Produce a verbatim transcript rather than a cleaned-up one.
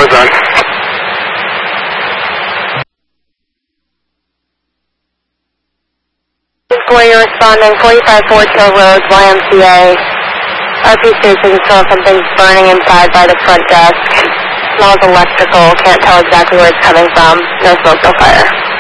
four done. For you responding, forty-five Fort Hill Road, Y M C A. R P station, saw something's burning inside by the front desk. Smells electrical, can't tell exactly where it's coming from. No smoke, no fire.